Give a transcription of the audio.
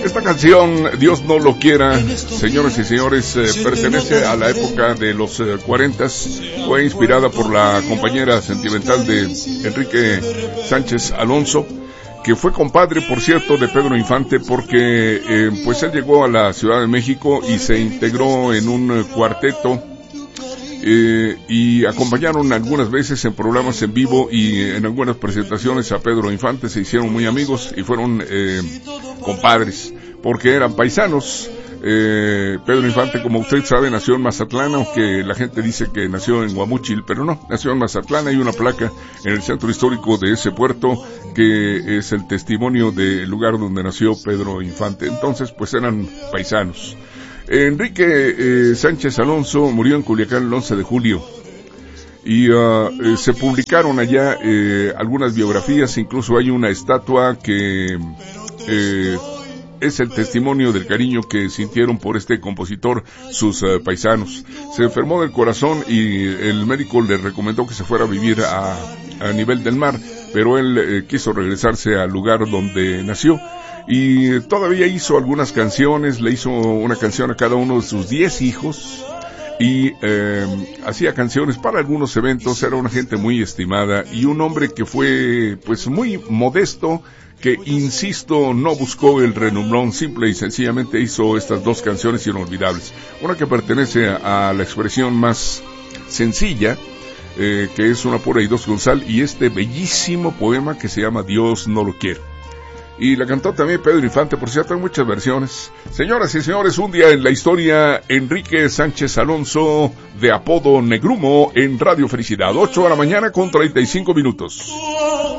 Esta canción, Dios no lo quiera, señoras y señores, pertenece a la época de los 40s. Fue inspirada por la compañera sentimental de Enrique Sánchez Alonso, que fue compadre, por cierto, de Pedro Infante, porque pues él llegó a la Ciudad de México y se integró en un cuarteto, y acompañaron algunas veces en programas en vivo y en algunas presentaciones a Pedro Infante. Se hicieron muy amigos y fueron compadres, porque eran paisanos. Pedro Infante, como usted sabe, nació en Mazatlán, aunque la gente dice que nació en Guamúchil, pero no, nació en Mazatlán. Hay una placa en el centro histórico de ese puerto que es el testimonio del lugar donde nació Pedro Infante. Entonces, pues eran paisanos. Enrique Sánchez Alonso murió en Culiacán el 11 de julio y se publicaron allá algunas biografías. Incluso hay una estatua que es el testimonio del cariño que sintieron por este compositor sus paisanos. Se enfermó del corazón y el médico le recomendó que se fuera a vivir a nivel del mar, pero él quiso regresarse al lugar donde nació. Y todavía hizo algunas canciones, le hizo una canción a cada uno de sus 10 hijos y hacía canciones para algunos eventos. Era una gente muy estimada y un hombre que fue pues muy modesto, que, insisto, no buscó el renombrón, simple y sencillamente hizo estas dos canciones inolvidables. Una que pertenece a la expresión más sencilla, que es Una pura y dos con sal, y este bellísimo poema que se llama Dios no lo quiere. Y la cantó también Pedro Infante, por cierto, en muchas versiones. Señoras y señores, un día en la historia, Enrique Sánchez Alonso, de apodo Negrumo, en Radio Felicidad, 8 de la mañana con 35 minutos.